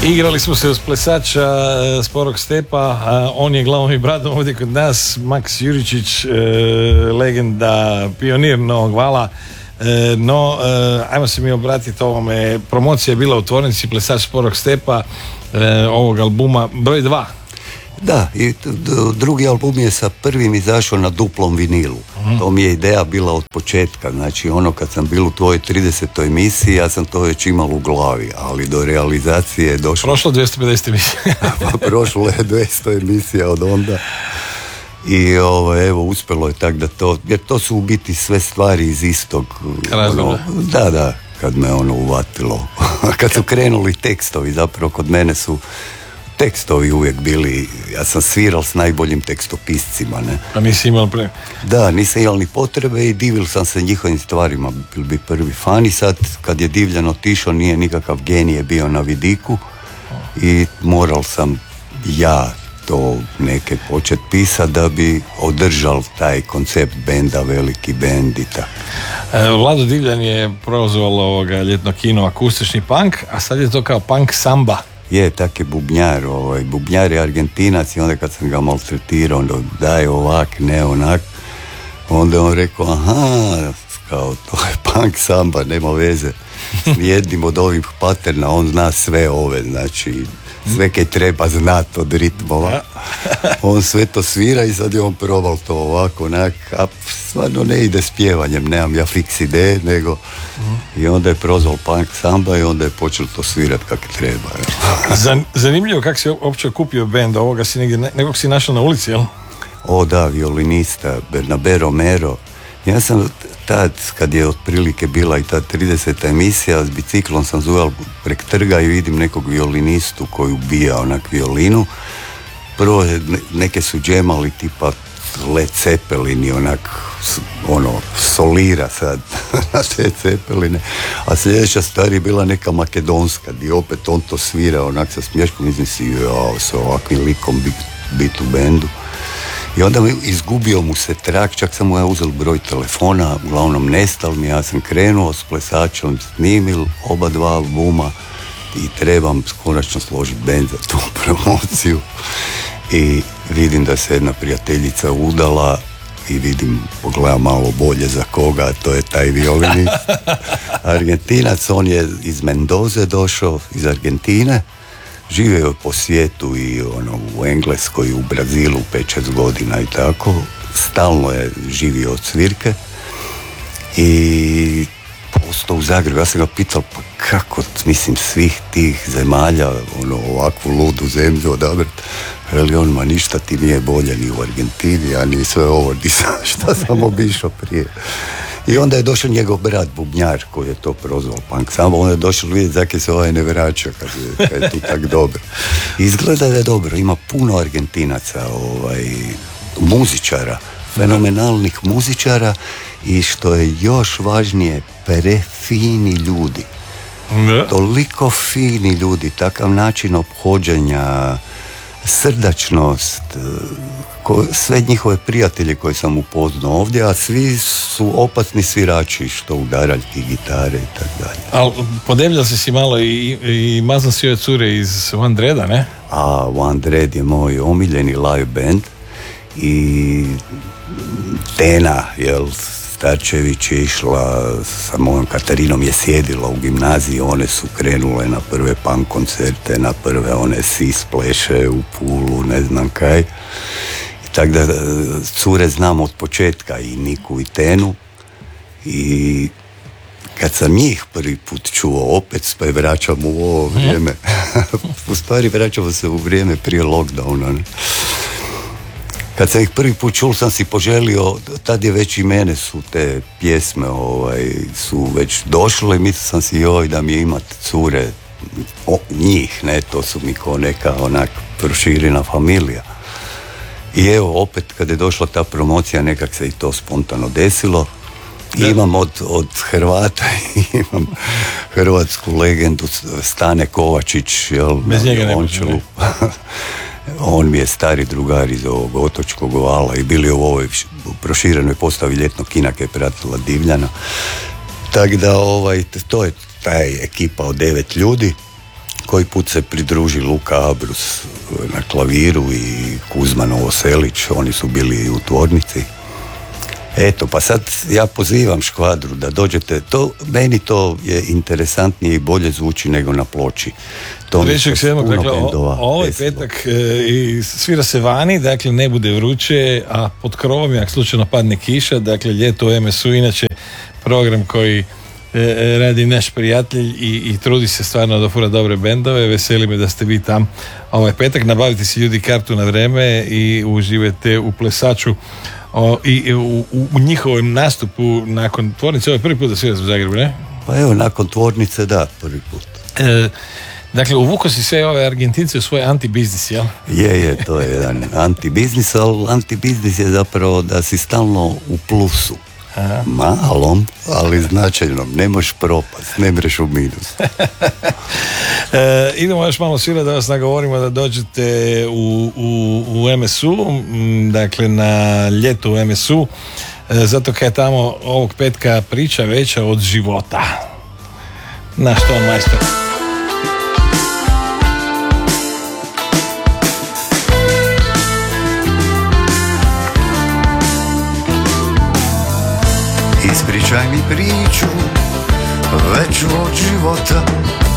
Igrali smo se uz plesača Sporog Stepa, on je glavom i bradom ovdje kod nas, Maks Juričić, legenda, pionir Novog vala. No, ajmo se mi obratiti ovome. Promocija je bila u tvornici plesač Sporog Stepa, ovog albuma broj 2. Da, i drugi album je sa prvim izašao na duplom vinilu. To mi je ideja bila od početka. Znači ono kad sam bil u tvojoj 30. emisiji, ja sam to već imao u glavi, ali do realizacije je došlo... Prošlo 250 emisija. Prošlo je 200 emisija od onda. I evo, uspjelo je tako da to, jer to su u biti sve stvari iz istog... Da, kad me uvatilo. Kad su krenuli tekstovi, zapravo kod mene su tekstovi uvijek bili, ja sam sviral s najboljim tekstopiscima, ne. A nisi imao Da, nisam imao ni potrebe i divil sam se njihovim stvarima, bil bi prvi fan i sad kad je Divljan otišao nije nikakav genije bio na vidiku i moral sam ja to neke počet pisat da bi održal taj koncept benda, veliki bend i tako. Vlado Divljan je prozvalo ljetno kino akustični punk, a sad je to kao punk samba. Je, tak je bubnjar, bubnjar je Argentinac i onda kad sam ga maltretirao, onda daj ovak, ne onak, onda je on rekao, aha, kao to je punk samba, nema veze s jednim od ovih paterna, on zna sve ove, znači sve kaj treba znat od ritmova, on sve to svira i sad je on probal to ovako, onak, a stvarno ne ide s pjevanjem, nemam ja fiks ideje, nego i onda je prozval punk samba i onda je počeo to svirat kako treba. Zanimljivo kako si uopće kupio bend, ovoga si nekog si našao na ulici, jel? O da, violinista, Bernabé Romero. Ja sam tad, kad je otprilike bila i ta 30. emisija, s biciklom sam zujal prek trga i vidim nekog violinistu koji ubija onak violinu. Prvo neke su džemali tipa Led Zeppelin i onak solira sad na te Zeppeline, a sljedeća stvar je bila neka makedonska gdje opet on to svira onak sa smješkom, mislim si jao, sa ovakvim likom bit u bendu. I onda izgubio mu se trak, čak sam mu ja uzel broj telefona, uglavnom nestal mi, ja sam krenuo s plesačom, snimil oba dva albuma i trebam konačno složiti bend za tu promociju. I vidim da se jedna prijateljica udala i vidim, pogledam malo bolje za koga, a to je taj violinist. Argentinac, on je iz Mendoze došao, iz Argentine, živio je po svijetu i u Engleskoj, u Brazilu 5-6 godina i tako, stalno je živio od svirke i postao u Zagrebu. Ja sam ga pitao, pa kako, mislim, svih tih zemalja ovakvu ludu zemlju odabrat? Veli on, ma ništa ti nije bolje ni u Argentini, a ni sve ovo, šta sam obišao prije. I onda je došao njegov brat Bubnjar koji je to prozvao punk samba, onda je došao vidjeti zakaj se ovaj ne vraća kad je tu tak dobro. Izgleda da je dobro, ima puno Argentinaca, muzičara, fenomenalnih muzičara i što je još važnije, prefini ljudi. Toliko fini ljudi, takav način ophođenja, srdačnost, sve njihove prijatelje koje sam upoznao ovdje, a svi su opasni svirači, što udaraljki, gitare i tako dalje. Ali podebljao si malo i mazno si ove cure iz One Dreada, ne? A One Dread je moj omiljeni live band i Tena, Starčević je išla sa mojom Katarinom, je sjedila u gimnaziji, one su krenule na prve punk koncerte, na prve one Sispleše u Pulu, ne znam kaj. I tako da cure znam od početka, i Niku i Tenu, i kad sam njih prvi put čuo, opet se vraćam u ovo vrijeme, u stvari vraćamo se u vrijeme prije lockdowna, ne? Kad sam ih prvi put čul, sam si poželio, tad je već i mene su te pjesme su već došle, mislio sam si da mi je imat cure njih, ne, to su mi kao neka onak proširena familija. I evo, opet kad je došla ta promocija, nekak se i to spontano desilo. I imam od Hrvata, imam hrvatsku legendu Stane Kovačić, bez njega ne može. On mi je stari drugar iz ovog otočkog vala i bili u ovoj proširenoj postavi ljetnog kina koja je pratila Divljana. Tako da to je taj ekipa od 9 ljudi Koji put se pridruži Luka Abrus na klaviru i Kuzma Novoselić, oni su bili u tvornici. Eto, pa sad ja pozivam Škvadru da dođete, meni to je interesantnije i bolje zvuči nego na ploči. 3.7. Dakle, ovaj petak i svira se vani, dakle ne bude vruće, a pod krovom, ako slučajno padne kiša, dakle ljeto u MSU, inače program koji radi naš prijatelj i trudi se stvarno da fura dobre bendove. Veseli me da ste vi tam ovaj petak. Nabavite si ljudi kartu na vreme i uživajte u Plesaču i u njihovom nastupu nakon tvornice. Ovo je prvi put da sviraš u Zagrebu, ne? Pa evo, nakon tvornice da, prvi put. Dakle, uvuko si sve ove Argentince u svoj antibiznis, jel? Je, to je jedan antibiznis, ali antibiznis je zapravo da si stalno u plusu. Aha. Malom, ali značajnom. Ne možeš propast, ne mreš u minus. Idemo još malo svira da vas nagovorimo da dođete u MSU, dakle na ljeto u MSU, zato kaj je tamo ovog petka priča veća od života. Na što, majstor? Ispričaj mi priču veću od života,